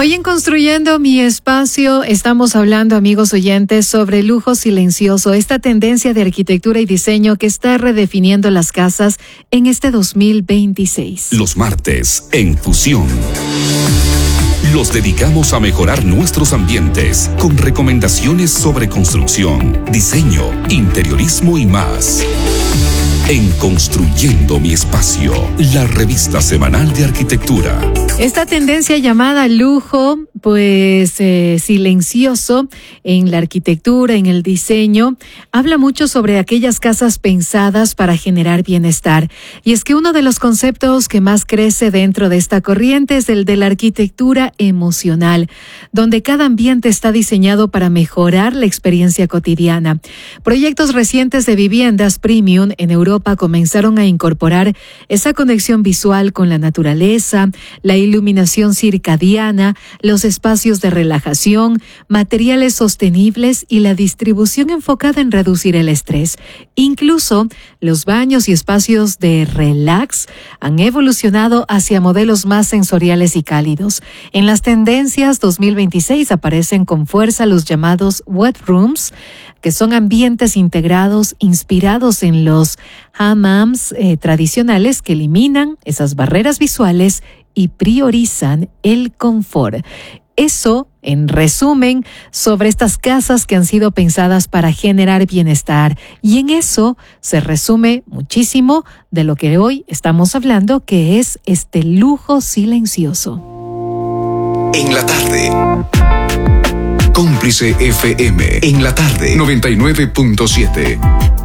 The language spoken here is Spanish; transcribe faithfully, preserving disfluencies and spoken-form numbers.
Hoy en Construyendo mi Espacio estamos hablando, amigos oyentes, sobre lujo silencioso, esta tendencia de arquitectura y diseño que está redefiniendo las casas en este dos mil veintiséis. Los martes, en Fusión, los dedicamos a mejorar nuestros ambientes con recomendaciones sobre construcción, diseño, interiorismo y más. En Construyendo mi Espacio, la revista semanal de arquitectura. Esta tendencia llamada lujo, pues eh, silencioso en la arquitectura, en el diseño, habla mucho sobre aquellas casas pensadas para generar bienestar. Y es que uno de los conceptos que más crece dentro de esta corriente es el de la arquitectura emocional, donde cada ambiente está diseñado para mejorar la experiencia cotidiana. Proyectos recientes de viviendas premium en Europa comenzaron a incorporar esa conexión visual con la naturaleza, la iluminación circadiana, los espacios de relajación, materiales sostenibles y la distribución enfocada en reducir el estrés. Incluso los baños y espacios de relax han evolucionado hacia modelos más sensoriales y cálidos. En las tendencias dos mil veintiséis aparecen con fuerza los llamados wet rooms, que son ambientes integrados inspirados en los hammams eh, tradicionales que eliminan esas barreras visuales y priorizan el confort. Eso, en resumen, sobre estas casas que han sido pensadas para generar bienestar. Y en eso se resume muchísimo de lo que hoy estamos hablando, que es este lujo silencioso. En la tarde. Cómplice F M. En la tarde. noventa y nueve punto siete.